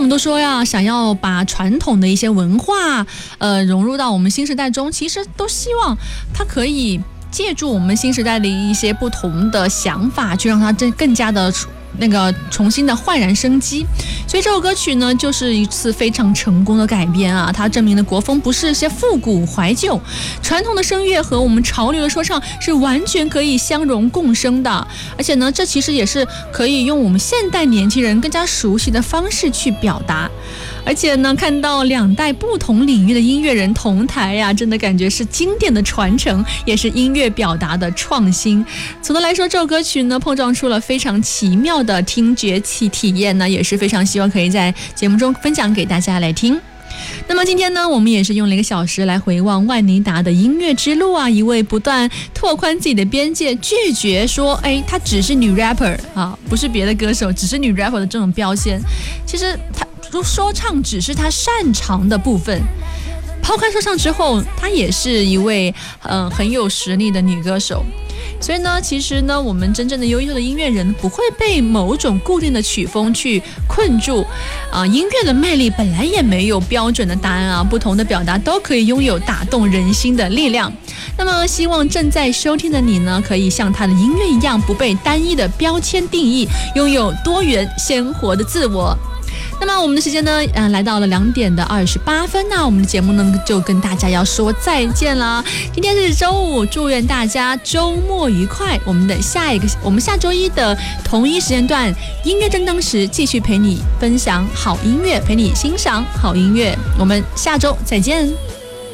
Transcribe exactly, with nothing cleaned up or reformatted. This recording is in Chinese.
们都说呀，想要把传统的一些文化，呃，融入到我们新时代中，其实都希望它可以借助我们新时代的一些不同的想法，去让它更更加的那个重新的焕然生机。所以这首歌曲呢，就是一次非常成功的改编啊！它证明了国风不是一些复古怀旧，传统的声乐和我们潮流的说唱是完全可以相容共生的。而且呢，这其实也是可以用我们现代年轻人更加熟悉的方式去表达。而且呢，看到两代不同领域的音乐人同台呀、啊，真的感觉是经典的传承，也是音乐表达的创新。总的来说，这首歌曲呢，碰撞出了非常奇妙的听觉体体验呢，也是非常希望可以在节目中分享给大家来听。那么今天呢，我们也是用了一个小时来回望万妮达的音乐之路啊，一位不断拓宽自己的边界，拒绝说哎，她只是女 rapper 啊，不是别的歌手，只是女 rapper 的这种标签。其实她说唱只是她擅长的部分，抛开说唱之后，她也是一位嗯、呃、很有实力的女歌手。所以呢，其实呢，我们真正的优秀的音乐人不会被某种固定的曲风去困住啊、呃。音乐的魅力本来也没有标准的答案啊，不同的表达都可以拥有打动人心的力量。那么，希望正在收听的你呢，可以像他的音乐一样，不被单一的标签定义，拥有多元鲜活的自我。那么我们的时间呢，呃，来到了两点的二十八分，那我们的节目呢就跟大家要说再见啦。今天是周五，祝愿大家周末愉快。我们的下一个，我们下周一的同一时间段，音乐正当时，继续陪你分享好音乐，陪你欣赏好音乐。我们下周再见。